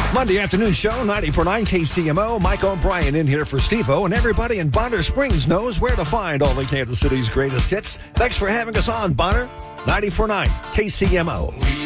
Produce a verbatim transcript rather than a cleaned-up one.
Monday afternoon show, ninety-four point nine K C M O. Mike O'Brien in here for Steve-O, and everybody in Bonner Springs knows where to find all of Kansas City's greatest hits. Thanks for having us on, Bonner. ninety-four point nine K C M O.